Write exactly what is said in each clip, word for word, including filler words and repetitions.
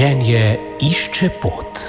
Življenje išče pot.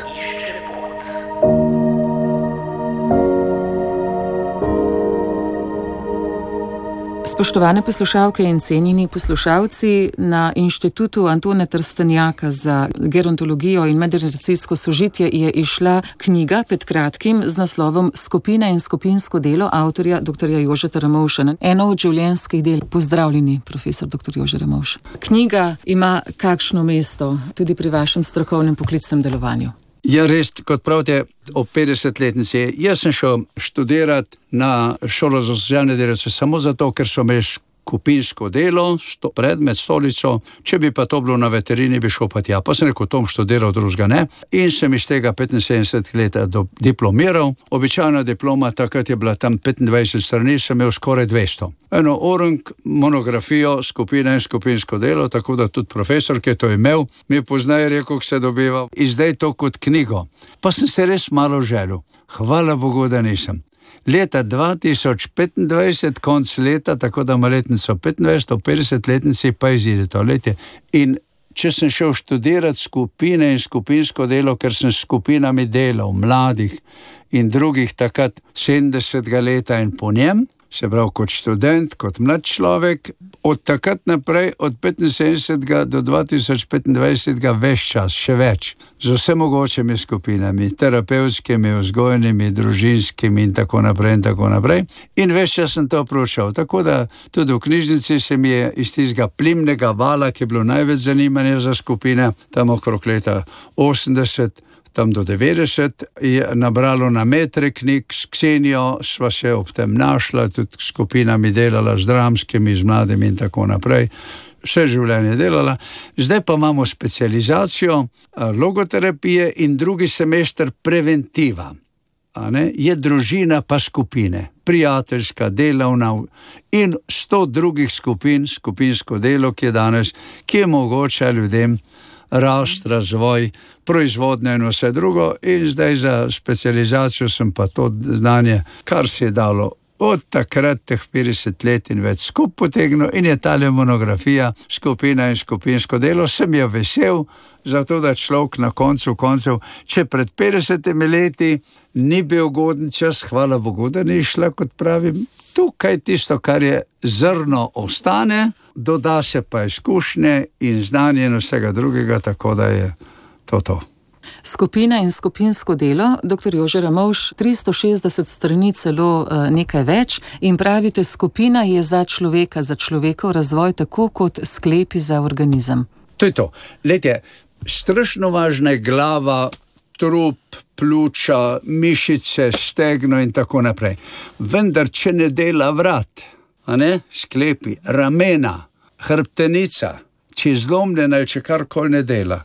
Spoštovane poslušalke in cenjeni poslušalci, na Inštitutu Antona Trstenjaka za gerontologijo in medgeneracijsko sožitje je izšla knjiga pred kratkim z naslovom Skupina in skupinsko delo avtorja doktorja Jožeta Ramovša. Eno od življenjskih del. Pozdravljeni, profesor doktor Jože Ramovš. Knjiga ima kakšno mesto tudi pri vašem strokovnem poklicnem delovanju? Ja, res, kot pravite, o petdesetletnici. Jaz sem šel študirati na šolo za socialne delavce samo zato, ker so imeli skupinsko delo, sto, predmet, stolico. Če bi pa to bilo na veterini, bi šel pa tja. Pa sem rekel, tom študiral, drugega ne. In sem iz tega petinsedemdeset leta diplomiral. Običajna diploma, takrat je bila tam petindvajset strani, sem imel skoraj dvesto. Eno orang, monografijo, skupina in skupinsko delo, tako da tudi profesor, ki je to imel, mi poznaje rekel, ko se dobival. In zdaj to kot knjigo. Pa sem se res malo želel. Hvala Bogu, da nisem. Leta dva tisoč petindvajset, konc leta, tako da ima letnico petindvajset, o petdesetletnici pa izide to. Lejte, in če sem šel študirati skupine in skupinsko delo, ker sem s skupinami delal, mladih in drugih takrat sedemdesetega leta in po njem, se pravi kot študent, kot mlad človek, od takrat naprej, od petinsedemdesetega do dva tisoč petindvajsetega ves čas, še več, z vse mogočimi skupinami, terapevtskimi, vzgojnimi, družinskimi in tako naprej in tako naprej. In ves čas sem to proučal, tako da tudi v knjižnici se mi je iz tistega plimnega vala, ki je bilo največ zanimanja za skupine, tam okrog leta osemdeset, tam do devetdeset, je nabralo na metre knjig. S Ksenijo sva se ob tem našla, tudi skupinami delala, z dramskimi, z mladimi in tako naprej. Vse življenje delala. Zdaj pa imamo specializacijo logoterapije in drugi semester preventiva. A ne? Je družina pa skupine, prijateljska, delovna in sto drugih skupin, skupinsko delo, ki je danes, ki je mogoče ljudem rast, razvoj, proizvodnja in vse drugo. In zdaj za specializacijo sem pa to znanje, kar si je dalo od takrat teh petdeset let in več skup potegnil, in je tale monografija Skupina in skupinsko delo. Sem je vesel, zato da človek na koncu koncev, če pred petdesetimi leti ni bil ugoden čas, hvala Bogu, da ni šla, kot pravim, tukaj tisto, kar je zrno, ostane, doda se pa izkušnje in znanje in vsega drugega, tako da je to to. Skupina in skupinsko delo, doktor Jože Ramovš, tristo šestdeset strani, celo uh, nekaj več, in pravite, skupina je za človeka, za človekov razvoj, tako kot sklepi za organizem. To je to. Lejte, strašno važna je glava, trup, pljuča, mišice, stegno in tako naprej. Vendar, če ne dela vrat, a ne, sklepi, ramena, hrbtenica, če je zlomljena, če karkoli ne dela,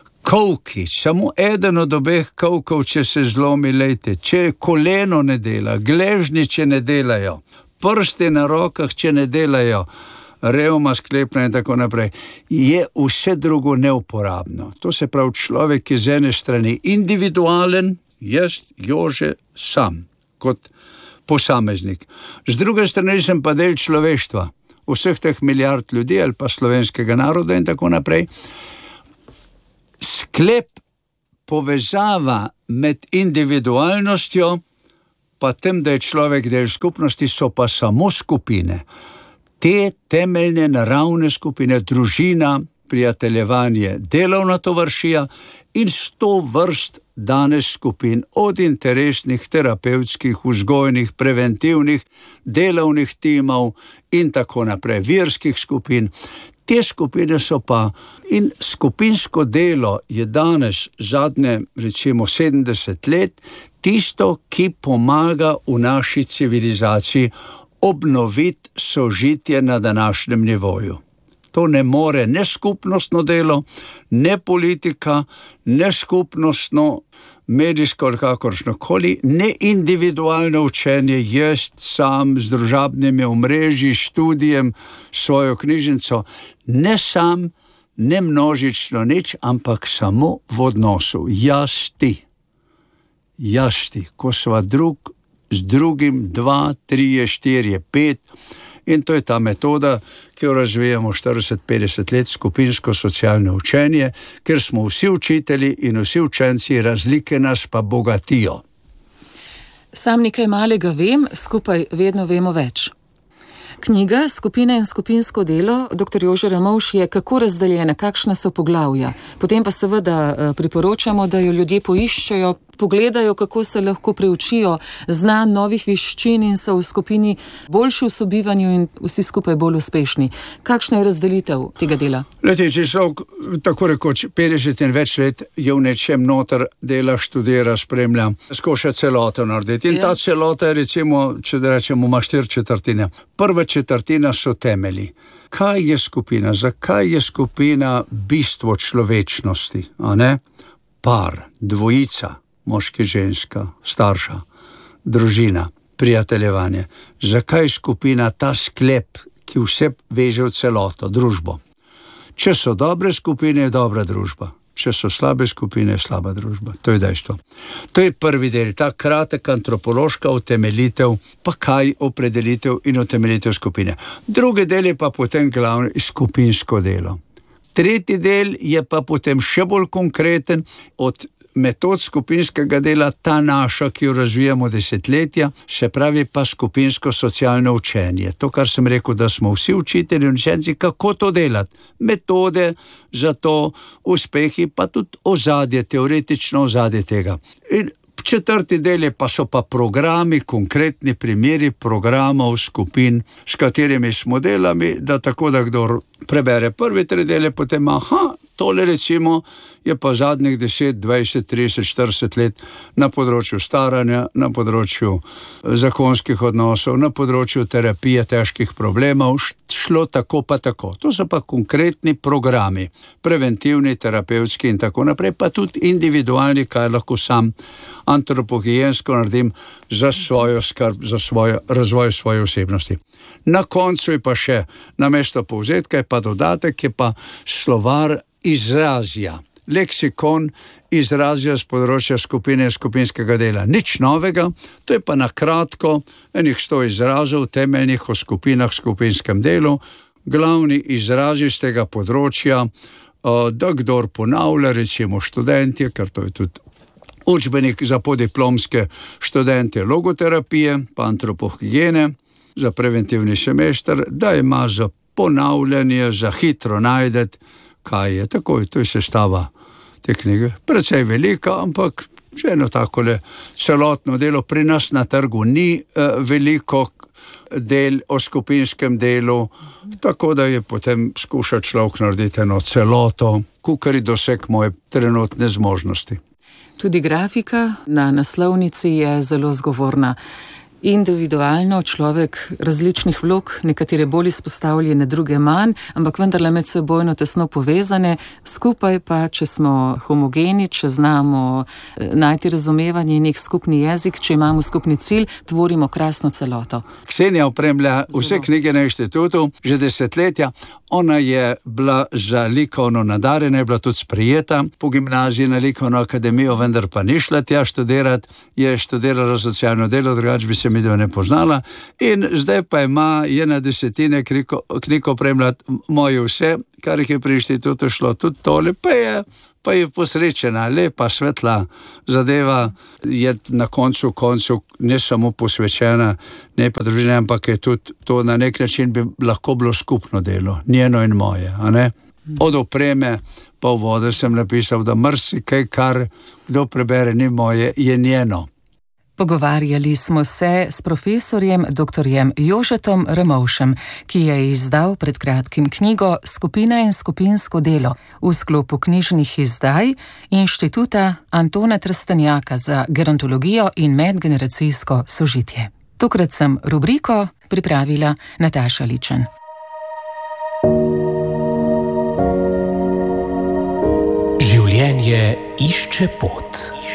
kolki, samo eden od obeh kolkov, če se zlomi, lejte, če koleno ne dela, gležnji, če ne delajo, prsti na rokah, če ne delajo, revma sklepna in tako naprej, je vse drugo neuporabno. To se pravi, človek je z ene strani individualen, jaz, Jože, sam, kot posameznik. Z druge strani sem pa del človeštva, vseh teh milijard ljudi ali pa slovenskega naroda in tako naprej. Sklep, povezava med individualnostjo pa tem, da je človek del skupnosti, so pa samo skupine. Te temeljne naravne skupine, družina, prijateljevanje, delovna tovaršija in sto vrst danes skupin, od interesnih, terapevtskih, vzgojnih, preventivnih, delovnih timov in tako naprej, verskih skupin. Te skupine so pa, in skupinsko delo je danes zadnje, recimo sedemdeset let, tisto, ki pomaga v naši civilizaciji obnoviti sožitje na današnjem nivoju. To ne more ne skupnostno delo, ne politika, ne skupnostno, medijsko ali kakoršnokoli, ne individualno učenje, jaz sam z družabnimi omrežji, študijem, svojo knjižnico, ne sam, ne množično nič, ampak samo v odnosu. Jaz ti. Jaz ti. Ko sva drug z drugim, dva, trije, štirje, pet, In to je ta metoda, ki jo razvijamo štirideset petdeset let, skupinsko socialno učenje, ker smo vsi učitelji in vsi učenci, razlike nas pa bogatijo. Sam nekaj malega vem, skupaj vedno vemo več. Knjiga Skupine in skupinsko delo doktor Jože Ramovš je kako razdeljena, kakšna so poglavja. Potem pa seveda priporočamo, da jo ljudje poiščejo, pogledajo, kako se lahko preučijo znanj novih veščin in so v skupini boljši v sobivanju in vsi skupaj bolj uspešni. Kakšna je razdelitev tega dela? Leti, če človek tako rekoč petdeset in več let je v nečem noter, dela, študira, spremlja, skuša celoto narediti. In ja. Ta celota je, recimo, če da rečemo, ima štiri četrtine. Prva četrtina so temelji. Kaj je skupina? Zakaj je skupina bistvo človečnosti? A ne? Par, dvojica, moški, ženska, starša, družina, prijateljevanje. Zakaj je skupina ta sklep, ki vse veže v celoto, družbo? Če so dobre skupine, je dobra družba. Če so slabe skupine, je slaba družba. To je dejstvo. To je prvi del, ta kratek antropološka utemeljitev, pa kaj opredelitev in utemeljitev skupine. Drugi del je pa potem glavno skupinsko delo. Tretji del je pa potem še bolj konkreten od metod skupinskega dela, ta naša, ki jo razvijamo desetletja, se pravi pa skupinsko socialno učenje. To, kar sem rekel, da smo vsi učitelji in učenci, kako to delati. Metode za to, uspehi, pa tudi ozadje, teoretično ozadje tega. In četrti del je pa so pa programi, konkretni primeri programov skupin, s katerimi smo delali, da tako, da kdor prebere prvi tri dele, potem aha, tole recimo je pa zadnjih deset, dvajset, trideset, štirideset let na področju staranja, na področju zakonskih odnosov, na področju terapije težkih problemov, šlo tako pa tako. To so pa konkretni programi, preventivni, terapevtski in tako naprej, pa tudi individualni, kaj lahko sam antropohijensko naredim za svojo skrb, za svojo razvoj svoje osebnosti. Na koncu je pa še, namesto povzetka je pa dodatek, je pa slovar izrazja, leksikon izrazja z področja skupine in skupinskega dela. Nič novega, to je pa na kratko enih sto izrazov temeljnih o skupinah, skupinskem delu, glavni izrazi z tega področja, da kdor ponavlja, recimo študentje, ker to je tudi učbenik za podiplomske študente logoterapije, pa antropohigijene, za preventivni semester, da ima za ponavljanje, za hitro najdeti, kaj je. Tako je, to je sestava te knjige. Precej velika, ampak še eno takole celotno delo. Pri nas na trgu ni uh, veliko del o skupinskem delu, tako da je potem skuša človek narediti eno celoto, kakor je doseg moje trenutne zmožnosti. Tudi grafika na naslovnici je zelo zgovorna. Individualno človek različnih vlog, nekatere bolj izpostavljene, druge manj, ampak vendarle med sebojno tesno povezane, skupaj pa, če smo homogeni, če znamo najti razumevanje in nek skupni jezik, če imamo skupni cilj, tvorimo krasno celoto. Ksenija opremlja vse knjige na inštitutu, že desetletja. Ona je bila za likovno nadarjena, je bila tudi sprejeta po gimnaziji na likovno akademijo, vendar pa ni šla tja študirati, je študirala socialno delo, drugače bi se mi ne poznala, in zdaj pa ima ena desetine knjig opremljati moje vse, kar jih je pri inštitutu šlo, tudi tole, pa je, pa je posrečena, lepa, svetla zadeva, je na koncu koncu ne samo posvečena, ne pa družina, ampak je tudi to na nek način bi lahko bilo skupno delo, njeno in moje, a ne? Od opreme pa v vode sem napisal, da marsikaj, kar kdo prebere, ni moje, je njeno. Pogovarjali smo se s profesorjem doktorjem Jožetom Ramovšem, ki je izdal pred kratkim knjigo Skupina in skupinsko delo v sklopu knjižnih izdaj Inštituta Antona Trstenjaka za gerontologijo in medgeneracijsko sožitje. Tokrat sem rubriko pripravila Nataša Ličen. Življenje išče pot.